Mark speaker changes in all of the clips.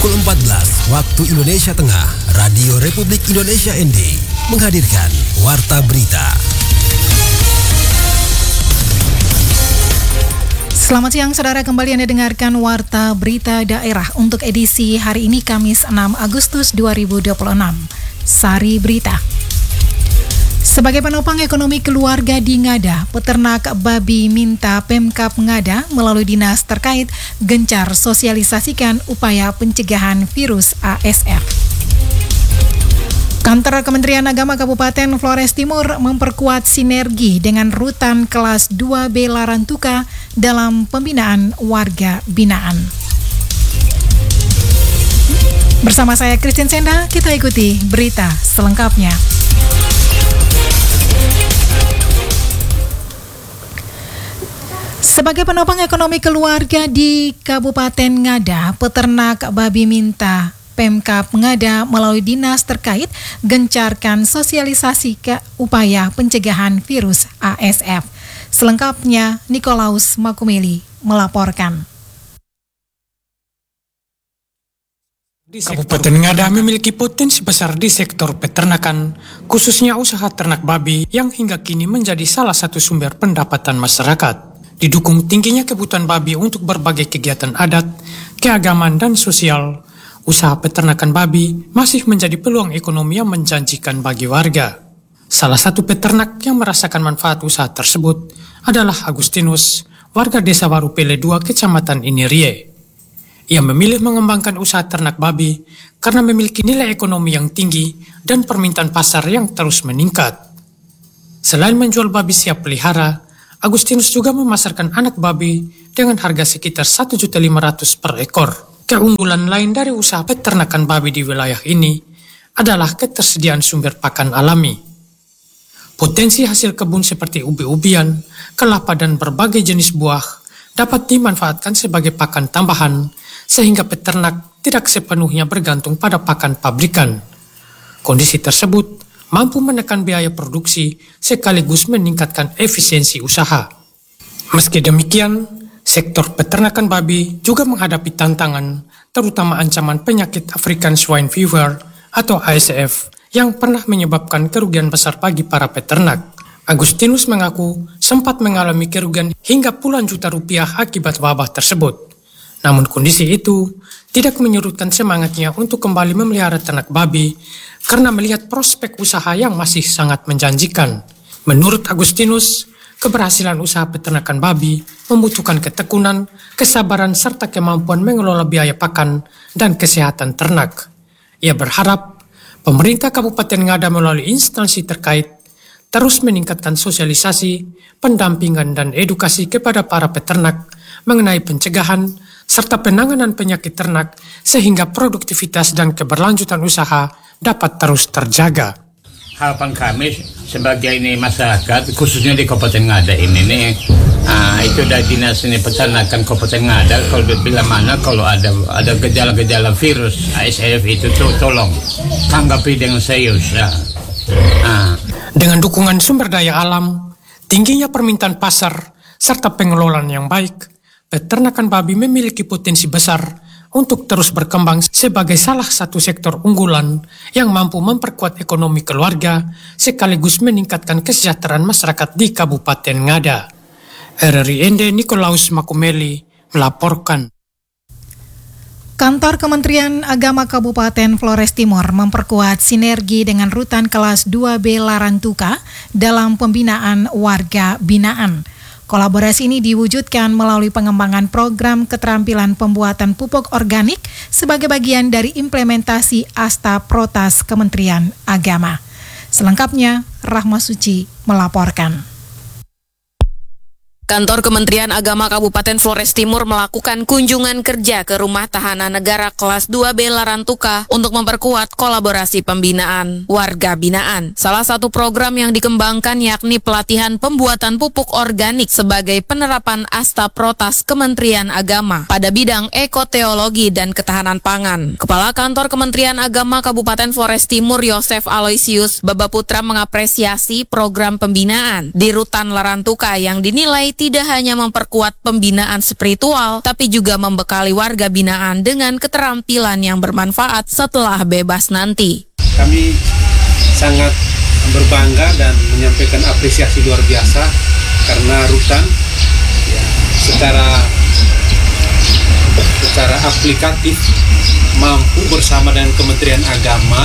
Speaker 1: Pukul 14 waktu Indonesia Tengah, Radio Republik Indonesia ND menghadirkan Warta Berita.
Speaker 2: Selamat siang saudara, kembali Anda dengarkan Warta Berita Daerah untuk edisi hari ini Kamis 6 Agustus 2026. Sari Berita. Sebagai penopang ekonomi keluarga di Ngada, peternak babi minta Pemkab Ngada melalui dinas terkait gencar sosialisasikan upaya pencegahan virus ASF. Kantor Kementerian Agama Kabupaten Flores Timur memperkuat sinergi dengan Rutan Kelas 2B Larantuka dalam pembinaan warga binaan. Bersama saya Christine Senda, kita ikuti berita selengkapnya. Sebagai penopang ekonomi keluarga di Kabupaten Ngada, peternak babi minta Pemkab Ngada melalui dinas terkait gencarkan sosialisasi ke upaya pencegahan virus ASF. Selengkapnya, Nikolaus Makumeli melaporkan.
Speaker 3: Di Kabupaten Ngada memiliki potensi besar di sektor peternakan, khususnya usaha ternak babi yang hingga kini menjadi salah satu sumber pendapatan masyarakat. Didukung tingginya kebutuhan babi untuk berbagai kegiatan adat, keagamaan, dan sosial, usaha peternakan babi masih menjadi peluang ekonomi yang menjanjikan bagi warga. Salah satu peternak yang merasakan manfaat usaha tersebut adalah Agustinus, warga desa Warupele 2, Kecamatan Inirie. Ia memilih mengembangkan usaha ternak babi karena memiliki nilai ekonomi yang tinggi dan permintaan pasar yang terus meningkat. Selain menjual babi siap pelihara, Agustinus juga memasarkan anak babi dengan harga sekitar 1.500.000 per ekor. Keunggulan lain dari usaha peternakan babi di wilayah ini adalah ketersediaan sumber pakan alami. Potensi hasil kebun seperti ubi-ubian, kelapa, dan berbagai jenis buah dapat dimanfaatkan sebagai pakan tambahan, sehingga peternak tidak sepenuhnya bergantung pada pakan pabrikan. Kondisi tersebut mampu menekan biaya produksi sekaligus meningkatkan efisiensi usaha. Meski demikian, sektor peternakan babi juga menghadapi tantangan, terutama ancaman penyakit African Swine Fever atau ASF yang pernah menyebabkan kerugian besar bagi para peternak. Agustinus mengaku sempat mengalami kerugian hingga puluhan juta rupiah akibat wabah tersebut. Namun kondisi itu tidak menyurutkan semangatnya untuk kembali memelihara ternak babi karena melihat prospek usaha yang masih sangat menjanjikan. Menurut Agustinus, keberhasilan usaha peternakan babi membutuhkan ketekunan, kesabaran, serta kemampuan mengelola biaya pakan dan kesehatan ternak. Ia berharap pemerintah Kabupaten Ngada melalui instansi terkait terus meningkatkan sosialisasi, pendampingan, dan edukasi kepada para peternak mengenai pencegahan serta penanganan penyakit ternak sehingga produktivitas dan keberlanjutan usaha dapat terus terjaga.
Speaker 4: Harapan kami sebagai ini masyarakat, khususnya di Kabupaten Ngada ini itu dari dinas ini peternakan Kabupaten Ngada, kalau bila mana kalau ada gejala-gejala virus ASF itu tolong tanggapi dengan serius.
Speaker 3: Dengan dukungan sumber daya alam, tingginya permintaan pasar, serta pengelolaan yang baik, peternakan babi memiliki potensi besar untuk terus berkembang sebagai salah satu sektor unggulan yang mampu memperkuat ekonomi keluarga sekaligus meningkatkan kesejahteraan masyarakat di Kabupaten Ngada. RRI ND Nikolaus Makumeli melaporkan.
Speaker 2: Kantor Kementerian Agama Kabupaten Flores Timur memperkuat sinergi dengan Rutan Kelas 2B Larantuka dalam pembinaan warga binaan. Kolaborasi ini diwujudkan melalui pengembangan program keterampilan pembuatan pupuk organik sebagai bagian dari implementasi Asta Protas Kementerian Agama. Selengkapnya, Rahma Suci melaporkan.
Speaker 5: Kantor Kementerian Agama Kabupaten Flores Timur melakukan kunjungan kerja ke Rumah Tahanan Negara Kelas 2B Larantuka untuk memperkuat kolaborasi pembinaan warga binaan. Salah satu program yang dikembangkan yakni pelatihan pembuatan pupuk organik sebagai penerapan Asta Protas Kementerian Agama pada bidang ekoteologi dan ketahanan pangan. Kepala Kantor Kementerian Agama Kabupaten Flores Timur Yosef Aloysius Babaputra mengapresiasi program pembinaan di Rutan Larantuka yang dinilai tidak hanya memperkuat pembinaan spiritual, tapi juga membekali warga binaan dengan keterampilan yang bermanfaat setelah bebas nanti.
Speaker 6: Kami sangat berbangga dan menyampaikan apresiasi luar biasa karena Rutan secara aplikatif mampu bersama dengan Kementerian Agama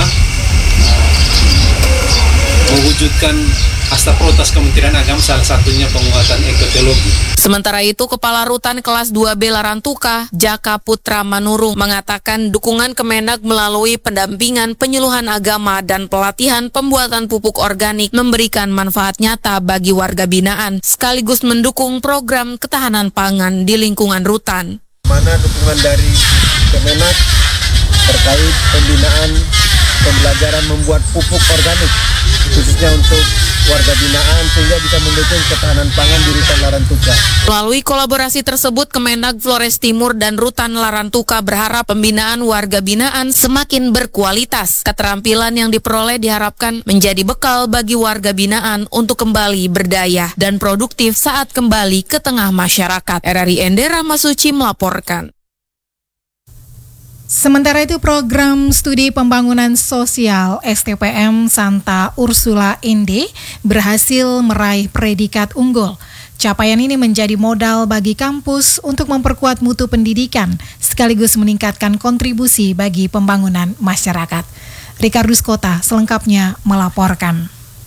Speaker 6: mewujudkan hasta protas Kementerian Agama, salah satunya penguatan ekoteknologi.
Speaker 5: Sementara itu, Kepala Rutan Kelas 2B Larantuka, Jaka Putra Manurung, mengatakan dukungan Kemenag melalui pendampingan penyuluhan agama dan pelatihan pembuatan pupuk organik memberikan manfaat nyata bagi warga binaan, sekaligus mendukung program ketahanan pangan di lingkungan Rutan.
Speaker 6: Mana dukungan dari Kemenag terkait pembinaan pembelajaran membuat pupuk organik, khususnya untuk warga binaan sehingga bisa mendukung ketahanan pangan di Rutan Larantuka.
Speaker 5: Melalui kolaborasi tersebut, Kemenag Flores Timur dan Rutan Larantuka berharap pembinaan warga binaan semakin berkualitas. Keterampilan yang diperoleh diharapkan menjadi bekal bagi warga binaan untuk kembali berdaya dan produktif saat kembali ke tengah masyarakat. RRI Ende Rahmasuci melaporkan.
Speaker 2: Sementara itu, program studi pembangunan sosial STPM Santa Ursula Ende berhasil meraih predikat unggul. Capaian ini menjadi modal bagi kampus untuk memperkuat mutu pendidikan sekaligus meningkatkan kontribusi bagi pembangunan masyarakat. Rikardus Kota selengkapnya melaporkan.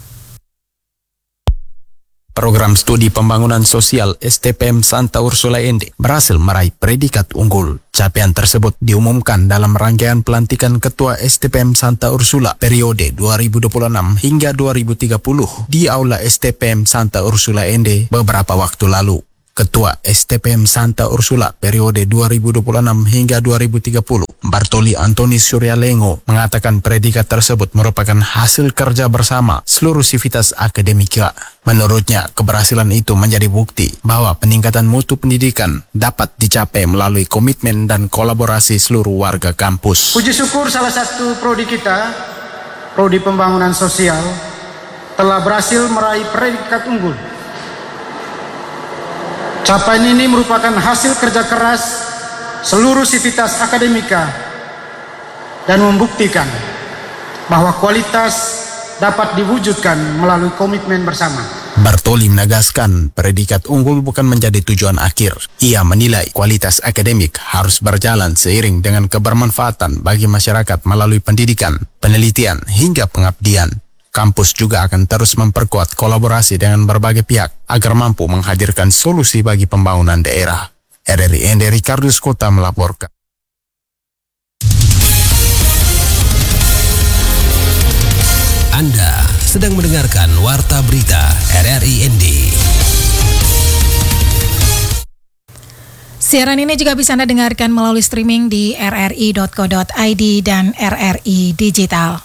Speaker 7: Program studi pembangunan sosial STPM Santa Ursula Ende berhasil meraih predikat unggul. Capaian tersebut diumumkan dalam rangkaian pelantikan Ketua STPM Santa Ursula periode 2026 hingga 2030 di Aula STPM Santa Ursula Ende beberapa waktu lalu. Ketua STPM Santa Ursula periode 2026 hingga 2030, Bartoli Antoni Suryalengo, mengatakan predikat tersebut merupakan hasil kerja bersama seluruh sivitas akademika. Menurutnya, keberhasilan itu menjadi bukti bahwa peningkatan mutu pendidikan dapat dicapai melalui komitmen dan kolaborasi seluruh warga kampus.
Speaker 8: Puji syukur salah satu prodi kita, prodi pembangunan sosial, telah berhasil meraih predikat unggul. Capaian ini merupakan hasil kerja keras seluruh sivitas akademika dan membuktikan bahwa kualitas dapat diwujudkan melalui komitmen bersama.
Speaker 7: Bartoli menegaskan predikat unggul bukan menjadi tujuan akhir. Ia menilai kualitas akademik harus berjalan seiring dengan kebermanfaatan bagi masyarakat melalui pendidikan, penelitian, hingga pengabdian. Kampus juga akan terus memperkuat kolaborasi dengan berbagai pihak agar mampu menghadirkan solusi bagi pembangunan daerah. RRI Ende Rikardus Kota melaporkan.
Speaker 1: Anda sedang mendengarkan Warta Berita RRI ND.
Speaker 2: Siaran ini juga bisa Anda dengarkan melalui streaming di rri.co.id dan RRI Digital.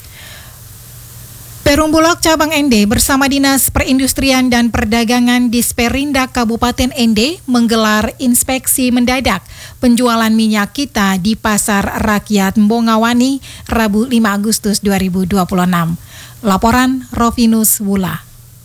Speaker 2: Perum Bulog Cabang Ende bersama Dinas Perindustrian dan Perdagangan Disperindak Kabupaten Ende menggelar inspeksi mendadak penjualan minyak kita di Pasar Rakyat Mbongawani Rabu 5 Agustus 2026. Laporan Rovinus Wula.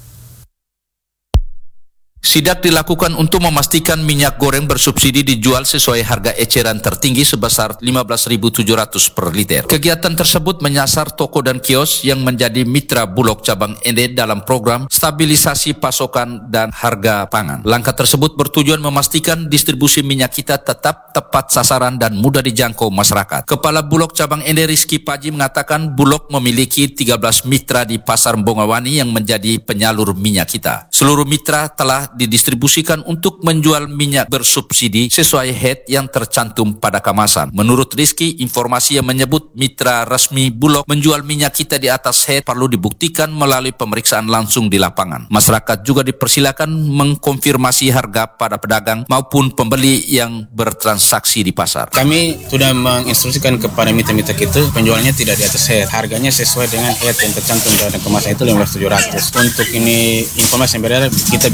Speaker 9: Sidak dilakukan untuk memastikan minyak goreng bersubsidi dijual sesuai harga eceran tertinggi sebesar 15.700 per liter. Kegiatan tersebut menyasar toko dan kios yang menjadi mitra Bulog Cabang Ende dalam program stabilisasi pasokan dan harga pangan. Langkah tersebut bertujuan memastikan distribusi minyak kita tetap tepat sasaran dan mudah dijangkau masyarakat. Kepala Bulog Cabang Ende Rizky Paji mengatakan Bulog memiliki 13 mitra di Pasar Mbongawani yang menjadi penyalur minyak kita. Seluruh mitra telah didistribusikan untuk menjual minyak bersubsidi sesuai head yang tercantum pada kemasan. Menurut Rizky, informasi yang menyebut mitra resmi Bulog menjual minyak kita di atas head perlu dibuktikan melalui pemeriksaan langsung di lapangan. Masyarakat juga dipersilakan mengkonfirmasi harga pada pedagang maupun pembeli yang bertransaksi di pasar.
Speaker 6: Kami sudah menginstruksikan kepada mitra-mitra kita penjualannya tidak di atas head. Harganya sesuai dengan head yang tercantum pada kemasan itu 15.700. Untuk ini informasi yang beredar kita bisa akan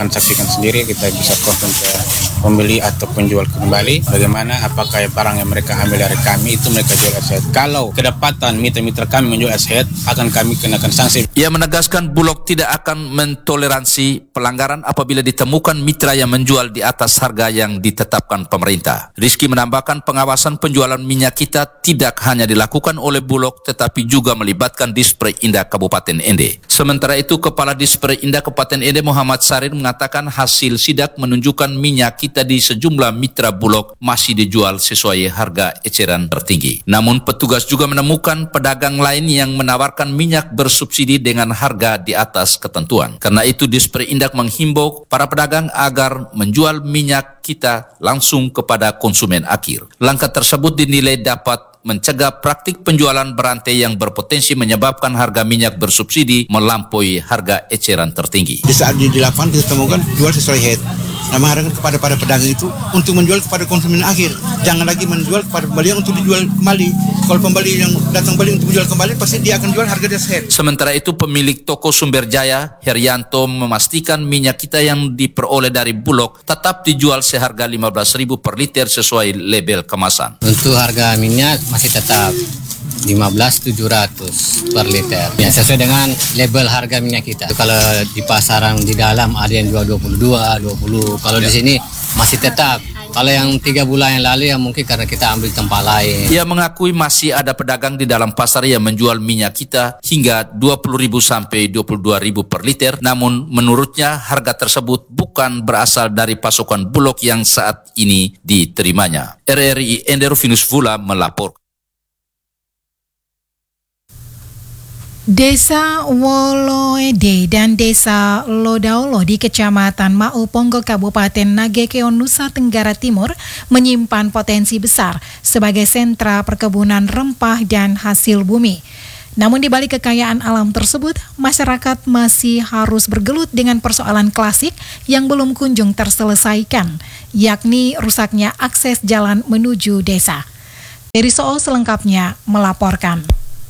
Speaker 10: saksikan sendiri, kita bisa konfirm ke pembeli atau penjual kembali bagaimana apakah barang yang mereka ambil dari kami itu mereka jual aset. Kalau kedapatan mitra-mitra kami menjual aset, akan kami kenakan sanksi.
Speaker 9: Ia menegaskan Bulog tidak akan mentoleransi pelanggaran apabila ditemukan mitra yang menjual di atas harga yang ditetapkan pemerintah. Rizky menambahkan pengawasan penjualan minyak kita tidak hanya dilakukan oleh Bulog tetapi juga melibatkan Dispre Indah Kabupaten Ende. Sementara itu, Kepala Dispre Indah Kabupaten Ende Muhammad Sarir mengatakan hasil sidak menunjukkan minyak kita di sejumlah mitra Bulog masih dijual sesuai harga eceran tertinggi. Namun petugas juga menemukan pedagang lain yang menawarkan minyak bersubsidi dengan harga di atas ketentuan. Karena itu Dispre Indah menghimbau para pedagang agar menjual minyak kita langsung kepada konsumen akhir. Langkah tersebut dinilai dapat mencegah praktik penjualan berantai yang berpotensi menyebabkan harga minyak bersubsidi melampaui harga eceran tertinggi.
Speaker 11: Di saat di lapangan kita temukan jual sesuai head. Nah, mengharapkan kepada para pedagang itu untuk menjual kepada konsumen akhir. Jangan lagi menjual kepada pembeli untuk dijual kembali. Kalau pembeli yang datang beli untuk dijual kembali, pasti dia akan jual harga di atas head.
Speaker 9: Sementara itu, pemilik toko Sumber Jaya, Herianto, memastikan minyak kita yang diperoleh dari Bulog tetap dijual seharga 15.000 per liter sesuai label kemasan.
Speaker 12: Untuk harga minyak masih tetap 15.700 per liter. Ya, sesuai dengan label harga minyak kita. Kalau di pasaran di dalam ada yang jual 22, 20. Kalau di sini masih tetap. Kalau yang 3 bulan yang lalu ya mungkin karena kita ambil tempat lain.
Speaker 9: Ia mengakui masih ada pedagang di dalam pasar yang menjual minyak kita hingga 20.000 sampai 22.000 per liter. Namun menurutnya harga tersebut bukan berasal dari pasokan Bulog yang saat ini diterimanya. RRI Ende Rufinus Vula melaporkan.
Speaker 2: Desa Woloede dan Desa Lodaolo di Kecamatan Mauponggo Kabupaten Nagekeo Nusa Tenggara Timur menyimpan potensi besar sebagai sentra perkebunan rempah dan hasil bumi. Namun di balik kekayaan alam tersebut, masyarakat masih harus bergelut dengan persoalan klasik yang belum kunjung terselesaikan, yakni rusaknya akses jalan menuju desa. Dari Soo selengkapnya melaporkan.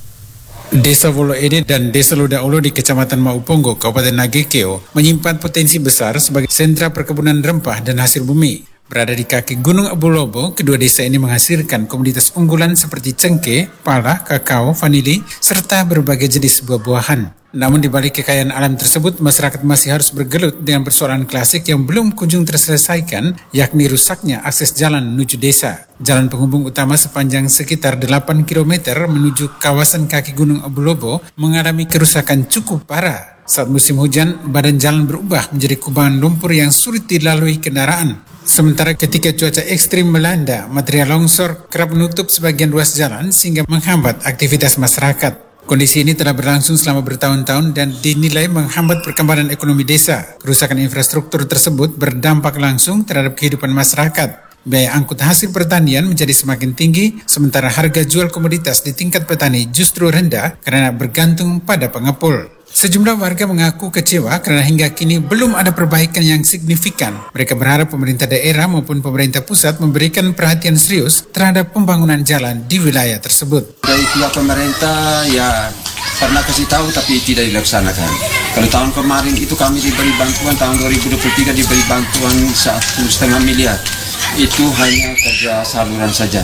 Speaker 3: Desa Woloede dan Desa Lodaolo di Kecamatan Mauponggo, Kabupaten Nagekeo menyimpan potensi besar sebagai sentra perkebunan rempah dan hasil bumi. Berada di kaki Gunung Abu Lobo, kedua desa ini menghasilkan komoditas unggulan seperti cengkeh, pala, kakao, vanili, serta berbagai jenis buah-buahan. Namun di balik kekayaan alam tersebut, masyarakat masih harus bergelut dengan persoalan klasik yang belum kunjung terselesaikan, yakni rusaknya akses jalan menuju desa. Jalan penghubung utama sepanjang sekitar 8 km menuju kawasan kaki Gunung Abu Lobo mengalami kerusakan cukup parah. Saat musim hujan, badan jalan berubah menjadi kubangan lumpur yang sulit dilalui kendaraan. Sementara ketika cuaca ekstrim melanda, material longsor kerap menutup sebagian ruas jalan sehingga menghambat aktivitas masyarakat. Kondisi ini telah berlangsung selama bertahun-tahun dan dinilai menghambat perkembangan ekonomi desa. Kerusakan infrastruktur tersebut berdampak langsung terhadap kehidupan masyarakat. Biaya angkut hasil pertanian menjadi semakin tinggi, sementara harga jual komoditas di tingkat petani justru rendah karena bergantung pada pengepul. Sejumlah warga mengaku kecewa karena hingga kini belum ada perbaikan yang signifikan. Mereka berharap pemerintah daerah maupun pemerintah pusat memberikan perhatian serius terhadap pembangunan jalan di wilayah tersebut.
Speaker 13: Dari pihak pemerintah ya pernah kasih tahu tapi tidak dilaksanakan. Kalau tahun kemarin itu kami diberi bantuan, tahun 2023 diberi bantuan 1,5 miliar. Itu hanya kerja saluran saja.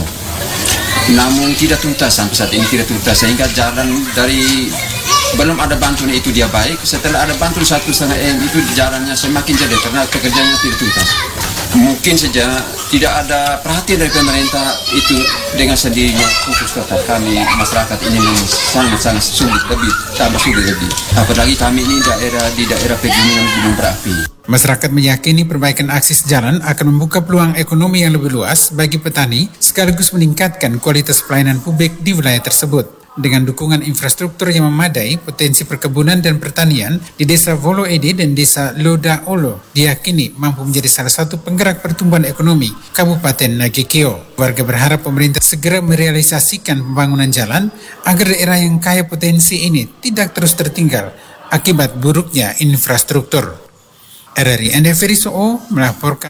Speaker 13: Namun tidak tuntas sampai saat ini, tidak tuntas sehingga jalan dari belum ada bantuan itu dia baik, setelah ada bantuan 1,5 M itu jalannya semakin jadi karena pekerjaannya tidak tuntas. Mungkin saja tidak ada perhatian dari pemerintah itu dengan sendirinya, khusus tetap kami masyarakat ini sangat-sangat sulit, tambah sulit lebih. Apalagi kami ini di daerah pegunungan gunung berapi.
Speaker 3: Masyarakat meyakini perbaikan akses jalan akan membuka peluang ekonomi yang lebih luas bagi petani sekaligus meningkatkan kualitas pelayanan publik di wilayah tersebut. Dengan dukungan infrastruktur yang memadai, potensi perkebunan dan pertanian di Desa Woloede dan Desa Lodaolo diyakini mampu menjadi salah satu penggerak pertumbuhan ekonomi Kabupaten Nagekeo. Warga berharap pemerintah segera merealisasikan pembangunan jalan agar daerah yang kaya potensi ini tidak terus tertinggal akibat buruknya infrastruktur. RRI Ende Ferisoo melaporkan.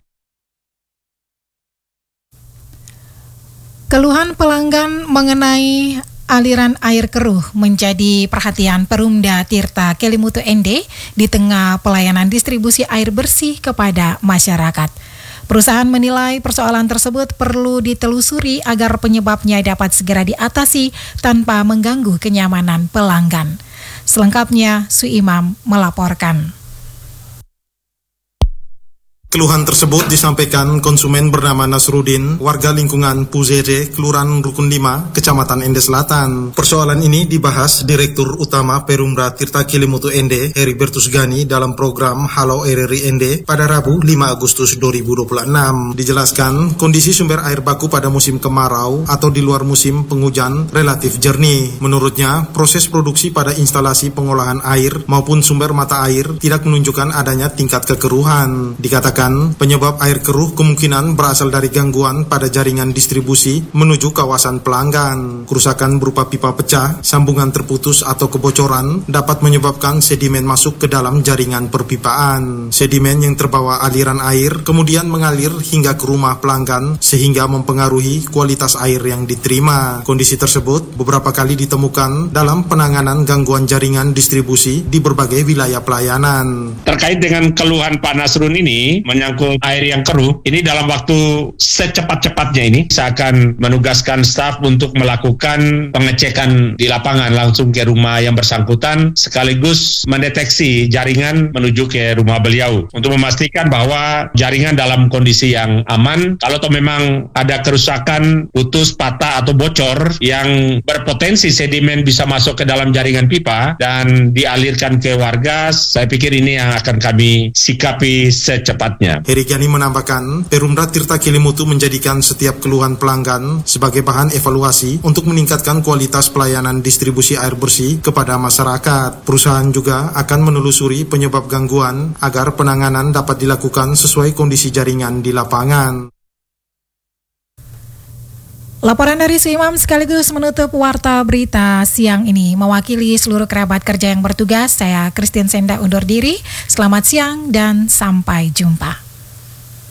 Speaker 2: Keluhan pelanggan mengenai aliran air keruh menjadi perhatian Perumda Tirta Kelimutu ND di tengah pelayanan distribusi air bersih kepada masyarakat. Perusahaan menilai persoalan tersebut perlu ditelusuri agar penyebabnya dapat segera diatasi tanpa mengganggu kenyamanan pelanggan. Selengkapnya, Suimam melaporkan.
Speaker 14: Keluhan tersebut disampaikan konsumen bernama Nasrudin, warga lingkungan Puzere, Kelurahan Rukun 5, Kecamatan Ende Selatan. Persoalan ini dibahas Direktur Utama Perumda Tirta Kelimutu Ende, Heribertus Gani, dalam program Halo RRI Ende pada Rabu 5 Agustus 2026. Dijelaskan, kondisi sumber air baku pada musim kemarau atau di luar musim penghujan relatif jernih. Menurutnya, proses produksi pada instalasi pengolahan air maupun sumber mata air tidak menunjukkan adanya tingkat kekeruhan. Dikatakan penyebab air keruh kemungkinan berasal dari gangguan pada jaringan distribusi menuju kawasan pelanggan. Kerusakan berupa pipa pecah, sambungan terputus atau kebocoran dapat menyebabkan sedimen masuk ke dalam jaringan perpipaan. Sedimen yang terbawa aliran air kemudian mengalir hingga ke rumah pelanggan sehingga mempengaruhi kualitas air yang diterima. Kondisi tersebut beberapa kali ditemukan dalam penanganan gangguan jaringan distribusi di berbagai wilayah pelayanan.
Speaker 15: Terkait dengan keluhan Pak Nasrun ini menyangkut air yang keruh, ini dalam waktu secepat-cepatnya ini saya akan menugaskan staf untuk melakukan pengecekan di lapangan langsung ke rumah yang bersangkutan sekaligus mendeteksi jaringan menuju ke rumah beliau untuk memastikan bahwa jaringan dalam kondisi yang aman. Kalau memang ada kerusakan, putus, patah atau bocor yang berpotensi sedimen bisa masuk ke dalam jaringan pipa dan dialirkan ke warga, saya pikir ini yang akan kami sikapi secepatnya.
Speaker 14: Heri Gani menambahkan, Perumda Tirta Kelimutu menjadikan setiap keluhan pelanggan sebagai bahan evaluasi untuk meningkatkan kualitas pelayanan distribusi air bersih kepada masyarakat. Perusahaan juga akan menelusuri penyebab gangguan agar penanganan dapat dilakukan sesuai kondisi jaringan di lapangan.
Speaker 2: Laporan dari Suimam sekaligus menutup Warta Berita siang ini. Mewakili seluruh kerabat kerja yang bertugas, saya Christine Senda undur diri. Selamat siang dan sampai jumpa.